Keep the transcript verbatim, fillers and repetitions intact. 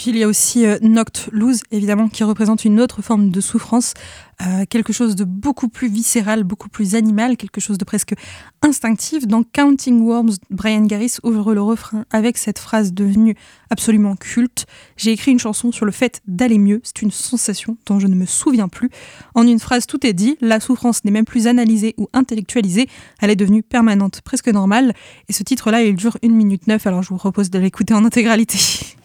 Puis il y a aussi euh, Knocked Loose, évidemment, qui représente une autre forme de souffrance, euh, quelque chose de beaucoup plus viscéral, beaucoup plus animal, quelque chose de presque instinctif. Dans Counting Worms, Brian Garris ouvre le refrain avec cette phrase devenue absolument culte. J'ai écrit une chanson sur le fait d'aller mieux, c'est une sensation dont je ne me souviens plus. En une phrase, tout est dit, la souffrance n'est même plus analysée ou intellectualisée, elle est devenue permanente, presque normale. Et ce titre-là, il dure une minute neuf, alors je vous propose de l'écouter en intégralité.